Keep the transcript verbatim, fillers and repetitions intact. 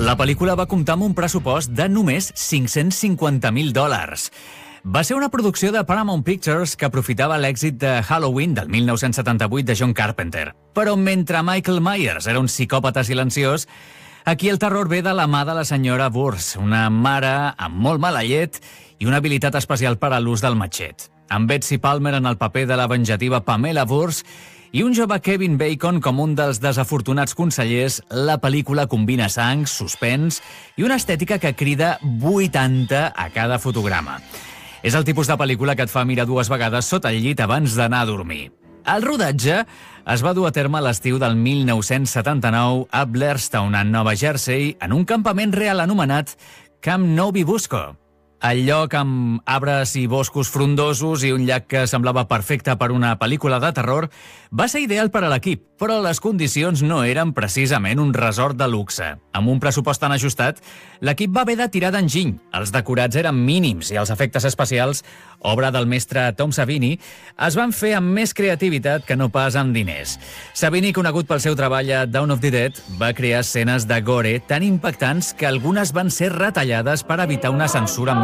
La pel·lícula va comptar amb un pressupost de només cinc-cents cinquanta mil dòlars. Va ser una producció de Paramount Pictures que aprofitava l'èxit de Halloween del mil nou-cents setanta-vuit de John Carpenter. Però mentre Michael Myers era un psicòpata silenciós, aquí el terror ve de la mà de la senyora Wurz, una mare amb molt mala llet i una habilitat especial per a l'ús del matxet. Amb Betsy Palmer en el paper de la venjativa Pamela Wurz i un jove Kevin Bacon com un dels desafortunats consellers, la pel·lícula combina sang, suspens i una estètica que crida vuitanta a cada fotograma. És el tipus de pel·lícula que et fa mirar dues vegades sota el llit abans d'anar a dormir. El rodatge es va dur a terme a l'estiu del mil nou-cents setanta-nou a Blairstown, a Nova Jersey, en un campament real anomenat Camp Novi-Busco. El lloc amb arbres i boscos frondosos i un llac que semblava perfecte per una pel·lícula de terror va ser ideal per a l'equip, però les condicions no eren precisament un resort de luxe. Amb un pressupost tan ajustat, l'equip va haver de tirar d'enginy. Els decorats eren mínims i els efectes especials, obra del mestre Tom Savini, es van fer amb més creativitat que no pas amb diners. Savini, conegut pel seu treball a Dawn of the Dead, va crear escenes de gore tan impactants que algunes van ser retallades per evitar una censura més